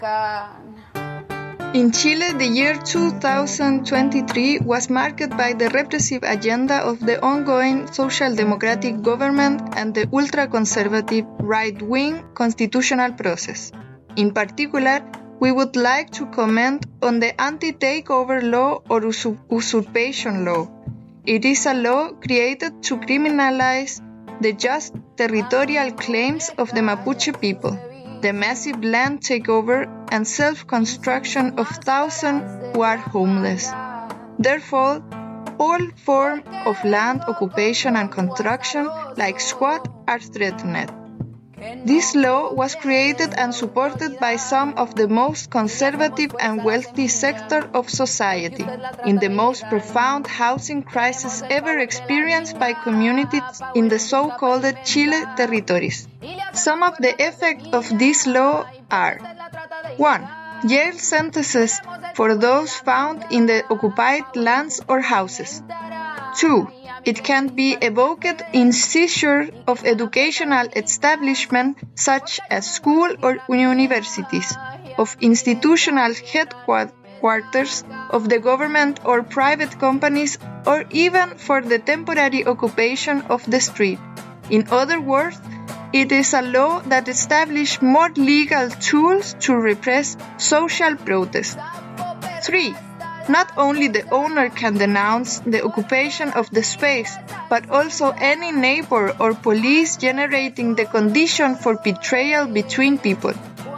In Chile, the year 2023 was marked by the repressive agenda of the ongoing social democratic government and the ultra-conservative right-wing constitutional process. In particular, we would like to comment on the anti-takeover law or usurpation law. It is a law created to criminalize the just territorial claims of the Mapuche people, the massive land takeover and self-construction of thousands who are homeless. Therefore, all forms of land occupation and construction, like squat, are threatened. This law was created and supported by some of the most conservative and wealthy sectors of society, in the most profound housing crisis ever experienced by communities in the so-called Chile territories. Some of the effects of this law are: 1. Jail sentences for those found in the occupied lands or houses. 2. It can be evoked in seizure of educational establishments such as schools or universities, of institutional headquarters of the government or private companies, or even for the temporary occupation of the street. In other words, it is a law that establishes more legal tools to repress social protest. 3. Not only the owner can denounce the occupation of the space, but also any neighbor or police generating the condition for betrayal between people.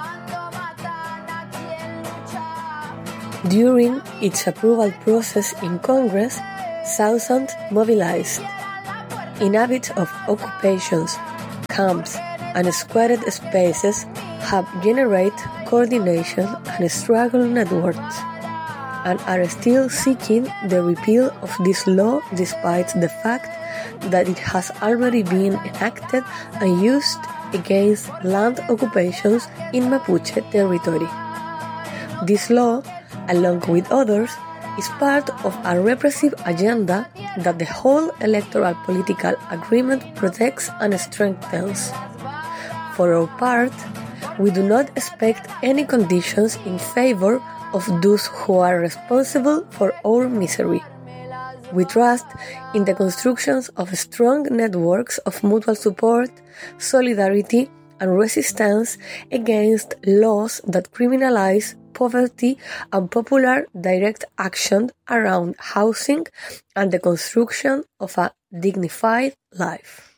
During its approval process in Congress, thousands mobilized. Inhabitants of occupations, camps, and squatted spaces have generated coordination and struggle networks, and are still seeking the repeal of this law despite the fact that it has already been enacted and used against land occupations in Mapuche territory. This law, along with others, is part of a repressive agenda that the whole electoral political agreement protects and strengthens. For our part, we do not expect any conditions in favor of those who are responsible for our misery. We trust in the constructions of strong networks of mutual support, solidarity, and resistance against laws that criminalize poverty and popular direct action around housing and the construction of a dignified life.